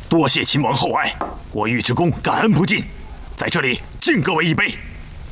多谢秦王厚爱，我尉迟恭感恩不尽，在这里敬各位一杯。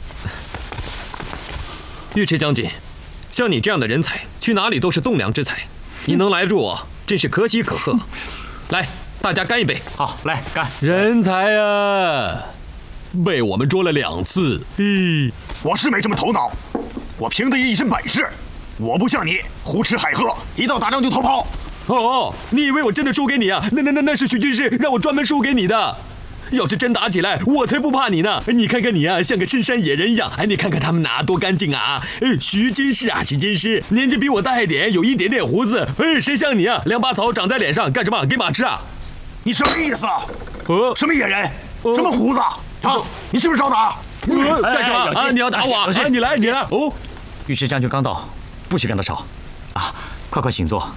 尉迟将军，像你这样的人才，去哪里都是栋梁之才，你能来助我，真是可喜可贺。来，大家干一杯！ 好，来干！ 人才啊，被我们捉了2次。 我是没这么头脑，我凭的一身本事，我不像你胡吃海喝，一到打仗就偷跑。 哦，你以为我真的输给你啊？那是徐军师让我专门输给你的。要是真打起来，我才不怕你呢！你看看你啊，像个深山野人一样。你看看他们哪多干净啊！徐军师啊，徐军师，年纪比我大一点，有一点点胡子。谁像你啊，2把草长在脸上，干什么？给马吃啊？ 你什么意思？什么野人？什么胡子？啊！你是不是找打？ 干什么啊？你要打我？你来！哦， 尉迟将军刚到，不许跟他吵。啊，快请坐。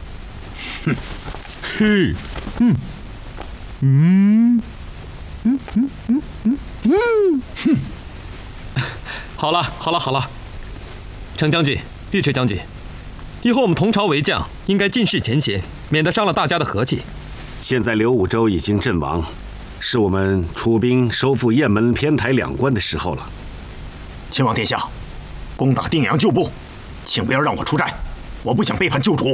好了，程将军、尉迟将军，以后我们同朝为将，应该尽释前嫌，免得伤了大家的和气。 现在刘武周已经阵亡，是我们出兵收复雁门、偏台2关的时候了。 秦王殿下，攻打定阳旧部，请不要让我出战，我不想背叛旧主。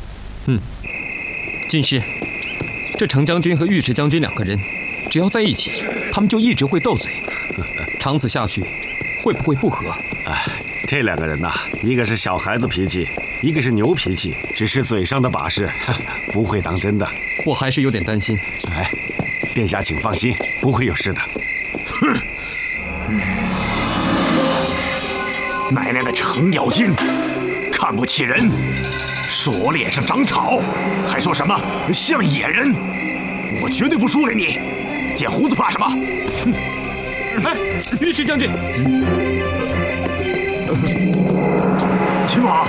军师，这程将军和尉迟将军2个人，只要在一起，他们就一直会斗嘴，长此下去，会不会不和？ 这2个人呐，一个是小孩子脾气，一个是牛脾气，只是嘴上的把式，不会当真的。 我还是有点担心。 殿下请放心，不会有事的。 奶奶的程咬金，看不起人，说我脸上长草，还说什么像野人，我绝对不输给你。剪胡子怕什么？ 尉迟将军， 秦王，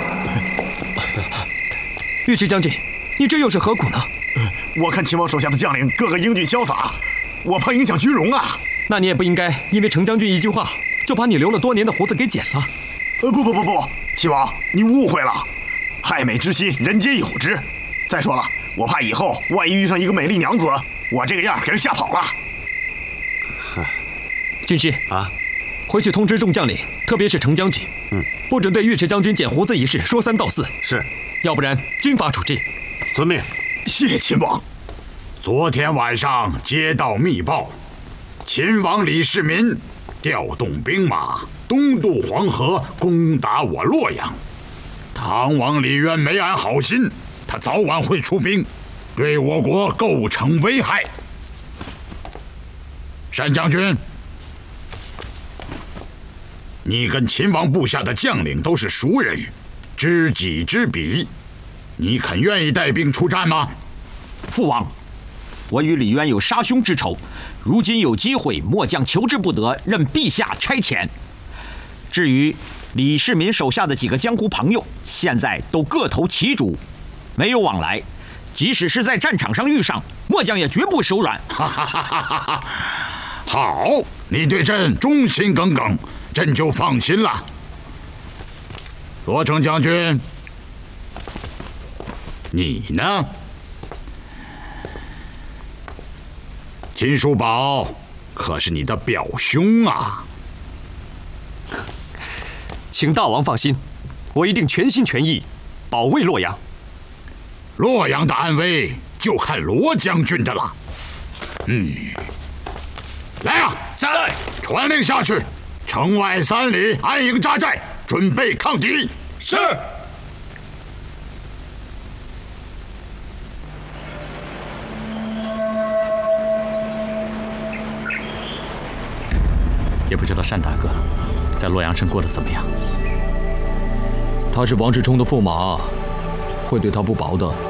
尉迟将军，你这又是何苦呢？ 我看秦王手下的将领个个英俊潇洒，我怕影响军容啊。 那你也不应该因为程将军一句话，就把你留了多年的胡子给剪了。 不，秦王，你误会了。爱美之心，人皆有之。再说了，我怕以后万一遇上一个美丽娘子，我这个样给人吓跑了。 军师啊， 回去通知众将领，特别是程将军，不准对尉迟将军剪胡子一事说3道4。 是， 要不然军法处置。 遵命。 谢秦王。 昨天晚上接到密报，秦王李世民调动兵马东渡黄河，攻打我洛阳。唐王李渊没安好心，他早晚会出兵，对我国构成危害。单将军，你跟秦王部下的将领都是熟人，知己知彼，你肯愿意带兵出战吗？ 父王，我与李渊有杀兄之仇，如今有机会，末将求之不得，任陛下差遣。至于李世民手下的几个江湖朋友，现在都各投其主，没有往来。即使是在战场上遇上，末将也绝不手软。 好，你对朕忠心耿耿，朕就放心了。罗成将军，你呢？秦叔宝可是你的表兄啊！ 请大王放心，我一定全心全意保卫洛阳。 洛阳的安危就看罗将军的了。来啊！ 在！ 传令下去，城外3里安营扎寨，准备抗敌。 是。 也不知道单大哥在洛阳城过得怎么样。 他是王世充的驸马，会对他不薄的。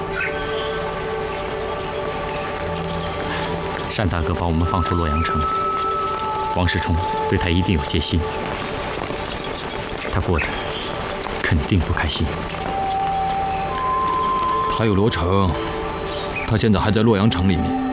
单大哥把我们放出洛阳城，王世充对他一定有戒心，他过得肯定不开心。 还有罗成，他现在还在洛阳城里面。